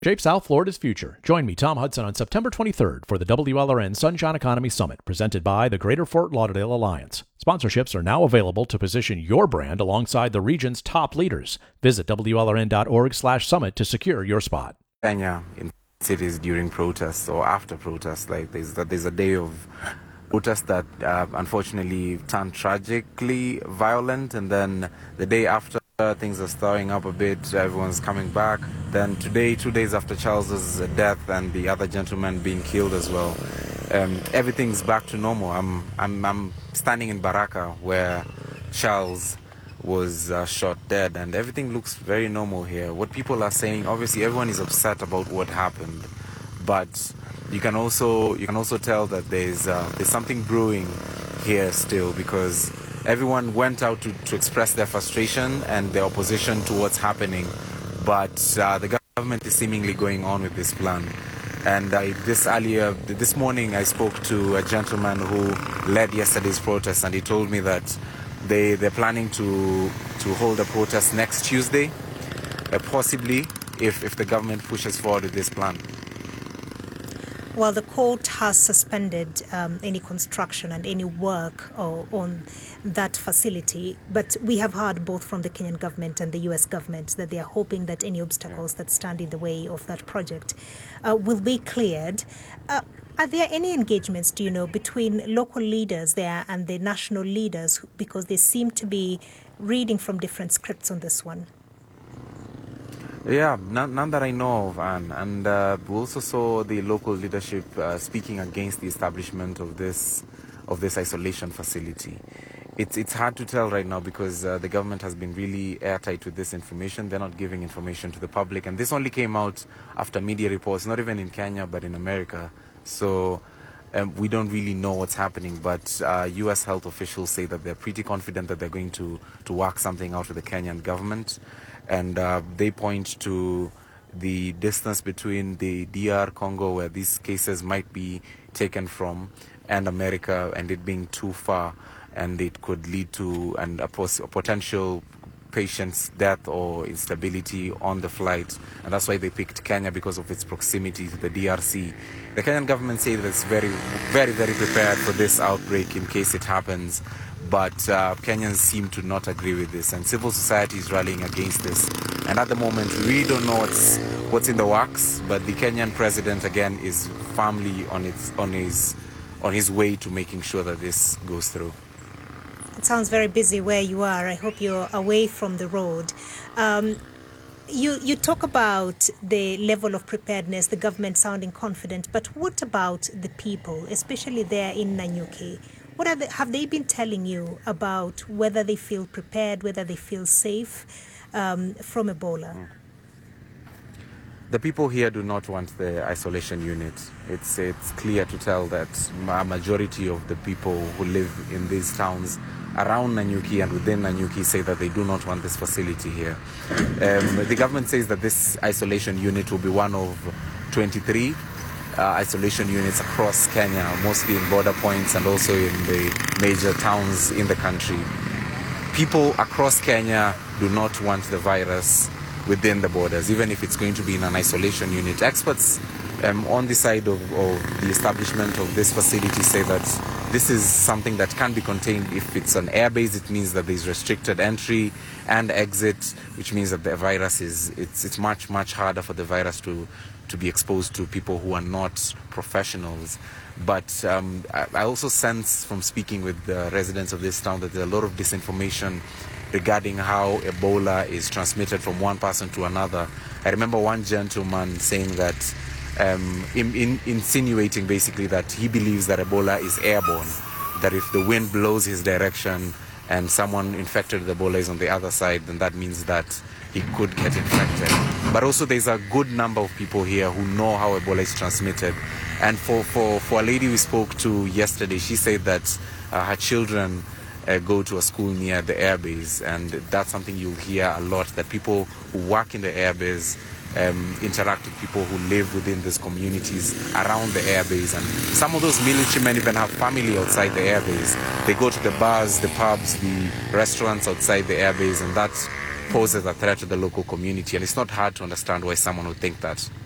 Shape South Florida's future. Join me, Tom Hudson, on September 23rd for the WLRN Sunshine Economy Summit, presented by the Greater Fort Lauderdale Alliance. Sponsorships are now available to position your brand alongside the region's top leaders. Visit WLRN.org/summit to secure your spot. Kenya in cities during protests or after protests, like there's a day of protest that unfortunately turned tragically violent, and then the day after things are stirring up a bit, everyone's coming back. Then today, 2 days after Charles's death and the other gentleman being killed as well, everything's back to normal. I'm standing in Baraka where Charles was shot dead, and everything looks very normal here. What people are saying, obviously everyone is upset about what happened, but you can also tell that there's something brewing here still, because everyone went out to express their frustration and their opposition to what's happening, but the government is seemingly going on with this plan. And this morning I spoke to a gentleman who led yesterday's protest, and he told me that they're planning to hold a protest next Tuesday, possibly if the government pushes forward with this plan. Well, the court has suspended any construction and any work on that facility, but we have heard both from the Kenyan government and the U.S. government that they are hoping that any obstacles that stand in the way of that project will be cleared. Are there any engagements, do you know, between local leaders there and the national leaders, because they seem to be reading from different scripts on this one? Yeah, none that I know of, Anne. And we also saw the local leadership speaking against the establishment of this isolation facility. It's hard to tell right now because the government has been really airtight with this information. They're not giving information to the public, and this only came out after media reports, not even in Kenya but in America. So we don't really know what's happening, but U.S. health officials say that they're pretty confident that they're going to work something out with the Kenyan government. And they point to the distance between the DR Congo, where these cases might be taken from, and America, and it being too far, and it could lead to a potential patient's death or instability on the flight. And that's why they picked Kenya, because of its proximity to the DRC. The Kenyan government says that it's very, very, very prepared for this outbreak in case it happens. But Kenyans seem to not agree with this, and civil society is rallying against this. And at the moment, we really don't know what's in the works. But the Kenyan president, again, is firmly on his way to making sure that this goes through. It sounds very busy where you are. I hope you're away from the road. You talk about the level of preparedness, the government sounding confident, but what about the people, especially there in Nanyuki? What have they been telling you about whether they feel prepared, whether they feel safe from Ebola? The people here do not want the isolation unit. It's clear to tell that a majority of the people who live in these towns around Nanyuki and within Nanyuki say that they do not want this facility here. The government says that this isolation unit will be one of 23 isolation units across Kenya, mostly in border points and also in the major towns in the country. People across Kenya do not want the virus within the borders, even if it's going to be in an isolation unit. Experts on the side of the establishment of this facility say that this is something that can be contained. If it's an airbase, it means that there's restricted entry and exit, which means that the virus it's much, much harder for the virus to be exposed to people who are not professionals. But I also sense from speaking with the residents of this town that there's a lot of disinformation regarding how Ebola is transmitted from one person to another. I remember one gentleman saying that, insinuating basically that he believes that Ebola is airborne, that if the wind blows his direction and someone infected with Ebola is on the other side, then that means that he could get infected. But also there's a good number of people here who know how Ebola is transmitted. And for a lady we spoke to yesterday, she said that her children go to a school near the airbase, and that's something you'll hear a lot, that people who work in the airbase interact with people who live within these communities around the airbase. And some of those militiamen even have family outside the airbase. They go to the bars, the pubs, the restaurants outside the airbase, and that poses a threat to the local community. And it's not hard to understand why someone would think that.